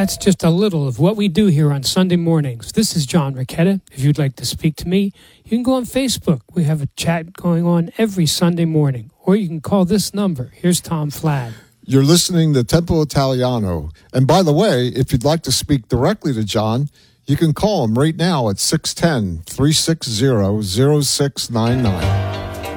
That's just a little of what we do here on Sunday mornings. This is John Ricchetta. If you'd like to speak to me, you can go on Facebook. We have a chat going on every Sunday morning. Or you can call this number. Here's Tom Flagg. You're listening to Tempo Italiano. And by the way, if you'd like to speak directly to John, you can call him right now at 610-360-0699.